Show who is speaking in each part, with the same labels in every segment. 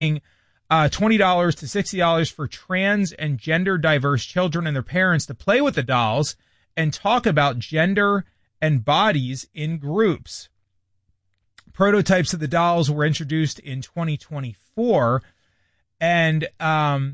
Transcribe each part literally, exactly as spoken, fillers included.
Speaker 1: uh, twenty dollars to sixty dollars for trans and gender diverse children and their parents to play with the dolls and talk about gender and bodies in groups. Prototypes of the dolls were introduced in twenty twenty-four, and um,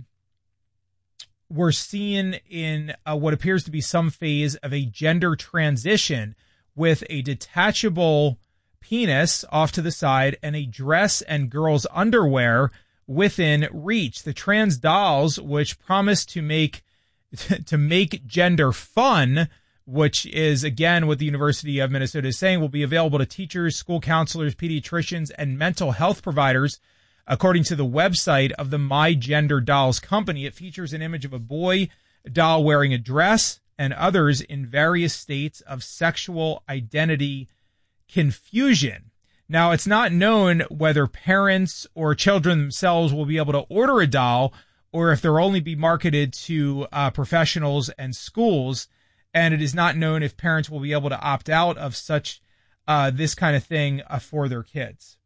Speaker 1: were seen in uh, what appears to be some phase of a gender transition with a detachable penis off to the side and a dress and girls' underwear within reach. The trans dolls, which promise to make to make gender fun, which is, again, what the University of Minnesota is saying, will be available to teachers, school counselors, pediatricians, and mental health providers. According to the website of the My Gender Dolls company, it features an image of a boy doll wearing a dress and others in various states of sexual identity confusion. Now, it's not known whether parents or children themselves will be able to order a doll or if they'll only be marketed to uh, professionals and schools. And it is not known if parents will be able to opt out of such uh, this kind of thing uh, for their kids.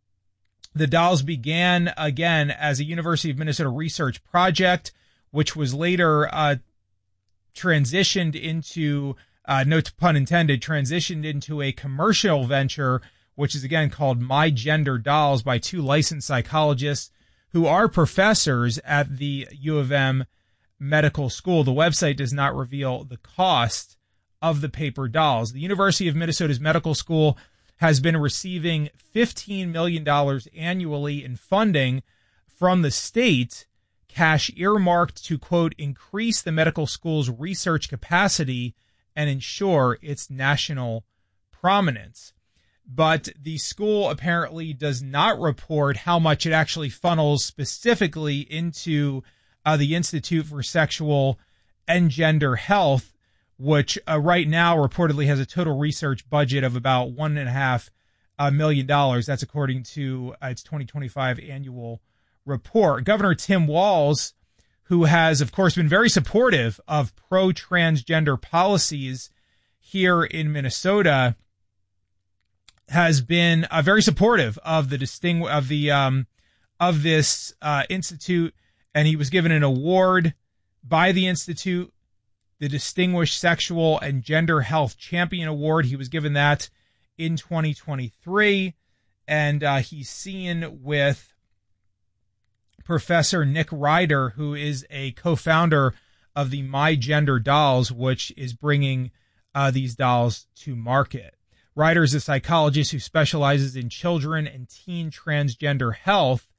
Speaker 1: The dolls began, again, as a University of Minnesota research project, which was later uh, transitioned into, uh, no pun intended, transitioned into a commercial venture, which is, again, called My Gender Dolls by two licensed psychologists who are professors at the U of M Medical School. The website does not reveal the cost of the paper dolls. The University of Minnesota's Medical School has been receiving fifteen million dollars annually in funding from the state, cash earmarked to, quote, increase the medical school's research capacity and ensure its national prominence. But the school apparently does not report how much it actually funnels specifically into uh, the Institute for Sexual and Gender Health, which uh, right now reportedly has a total research budget of about one and a half uh, million dollars. That's according to uh, its twenty twenty-five annual report. Governor Tim Walz, who has, of course, been very supportive of pro-transgender policies here in Minnesota, has been uh, very supportive of the distingu- of the um, of this uh, institute, and he was given an award by the institute, the Distinguished Sexual and Gender Health Champion Award. He was given that in twenty twenty-three, and uh, he's seen with Professor Nick Ryder, who is a co-founder of the My Gender Dolls, which is bringing uh, these dolls to market. Ryder is a psychologist who specializes in children and teen transgender health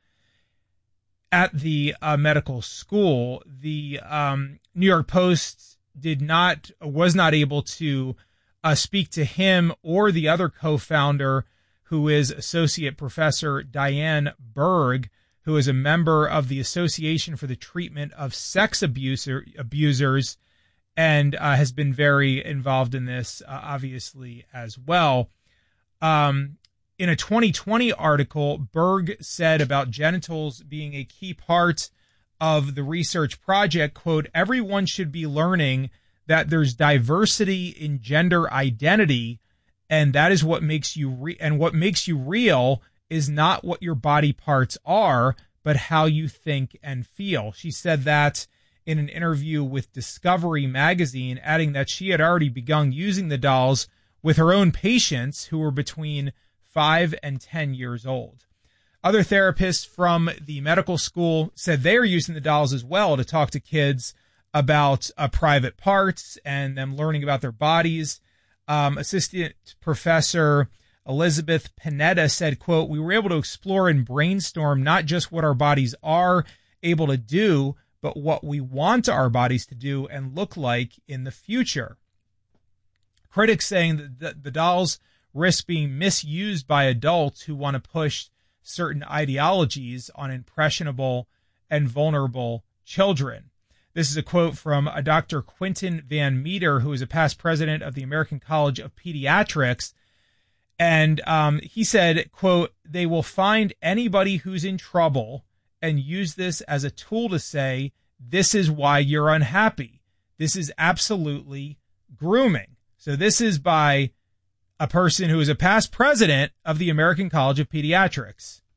Speaker 1: at the uh, medical school. The um, New York Post did not, was not able to uh, speak to him or the other co-founder, who is Associate Professor Diane Berg, who is a member of the Association for the Treatment of Sex Abuser, Abusers, and uh, has been very involved in this, uh, obviously, as well. Um, in a twenty twenty article, Berg said about genitals being a key part of the research project, quote, everyone should be learning that there's diversity in gender identity, and that is what makes you re- and what makes you real is not what your body parts are, but how you think and feel. She said that in an interview with Discovery magazine, adding that she had already begun using the dolls with her own patients who were between five and ten years old. Other therapists from the medical school said they are using the dolls as well to talk to kids about uh, private parts and them learning about their bodies. Um, Assistant Professor Elizabeth Panetta said, quote, we were able to explore and brainstorm not just what our bodies are able to do, but what we want our bodies to do and look like in the future. Critics saying that the, the dolls risk being misused by adults who want to push certain ideologies on impressionable and vulnerable children. This is a quote from a Doctor Quentin Van Meter, who is a past president of the American College of Pediatrics. And um, he said, quote, they will find anybody who's in trouble and use this as a tool to say, this is why you're unhappy. This is absolutely grooming. So this is by a person who is a past president of the American College of Pediatrics.